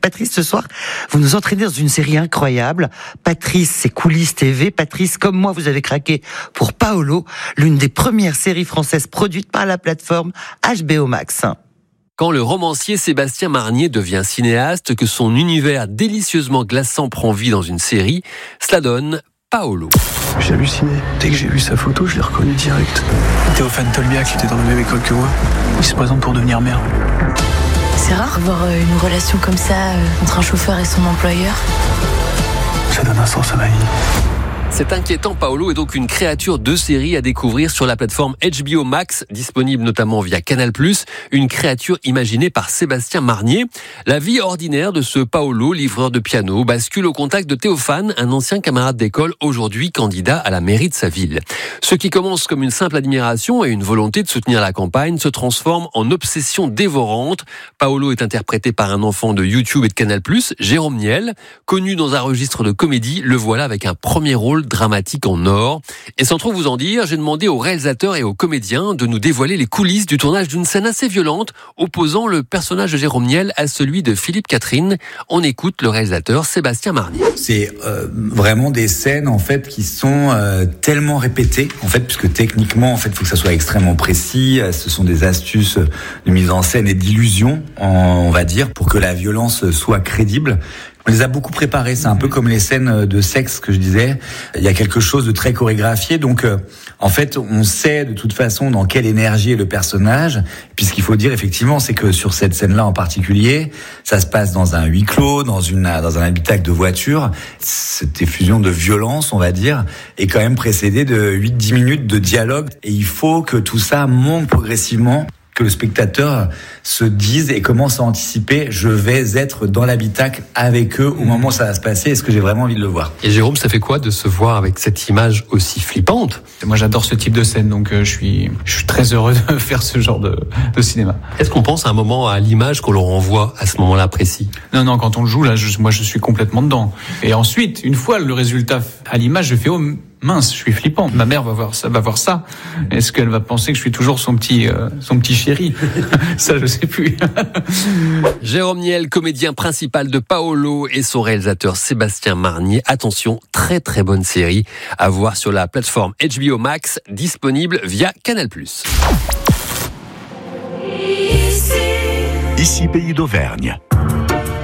Patrice, ce soir, vous nous entraînez dans une série incroyable. Patrice, c'est Coulisses TV. Patrice, comme moi, vous avez craqué pour Paolo, l'une des premières séries françaises produites par la plateforme HBO Max. Quand le romancier Sébastien Marnier devient cinéaste, que son univers délicieusement glaçant prend vie dans une série, cela donne Paolo. J'ai halluciné. Dès que j'ai vu sa photo, je l'ai reconnu direct. Théophane Tolbiac, qui était dans la même école que moi, il se présente pour devenir maire. C'est rare voir une relation comme ça entre un chauffeur et son employeur. Ça donne un sens à ma vie. Cet inquiétant Paolo est donc une créature de série à découvrir sur la plateforme HBO Max, disponible notamment via Canal+, une créature imaginée par Sébastien Marnier. La vie ordinaire de ce Paolo, livreur de piano, bascule au contact de Théophane, un ancien camarade d'école, aujourd'hui candidat à la mairie de sa ville. Ce qui commence comme une simple admiration et une volonté de soutenir la campagne se transforme en obsession dévorante. Paolo est interprété par un enfant de YouTube et de Canal+, Jérôme Niel. Connu dans un registre de comédie, le voilà avec un premier rôle dramatique en or. Et sans trop vous en dire, j'ai demandé aux réalisateurs et aux comédiens de nous dévoiler les coulisses du tournage d'une scène assez violente, opposant le personnage de Jérôme Niel à celui de Philippe Catherine. On écoute le réalisateur Sébastien Marnier. C'est vraiment des scènes en fait qui sont tellement répétées en fait, puisque techniquement en fait, il faut que ça soit extrêmement précis. Ce sont des astuces de mise en scène et d'illusion, on va dire, pour que la violence soit crédible. On les a beaucoup préparés, c'est un peu comme les scènes de sexe que je disais. Il y a quelque chose de très chorégraphié, donc en fait, on sait de toute façon dans quelle énergie est le personnage. Puis ce qu'il faut dire effectivement, c'est que sur cette scène-là en particulier, ça se passe dans un huis clos, dans un habitacle de voiture. Cette effusion de violence, on va dire, est quand même précédée de 8-10 minutes de dialogue. Et il faut que tout ça monte progressivement, que le spectateur se dise et commence à anticiper, je vais être dans l'habitacle avec eux au moment où ça va se passer, est-ce que j'ai vraiment envie de le voir? Et Jérôme, ça fait quoi de se voir avec cette image aussi flippante? Moi, j'adore ce type de scène, donc je suis très heureux de faire ce genre de cinéma. Est-ce qu'on pense à un moment à l'image qu'on leur envoie à ce moment-là précis? Non, quand on le joue, là, moi, je suis complètement dedans. Et ensuite, une fois le résultat à l'image, je fais, oh, mince, je suis flippant. Ma mère va voir ça. Est-ce qu'elle va penser que je suis toujours son petit chéri? Ça, je sais plus. Jérôme Niel, comédien principal de Paolo, et son réalisateur Sébastien Marnier. Attention, très très bonne série à voir sur la plateforme HBO Max, disponible via Canal+. Ici Pays d'Auvergne.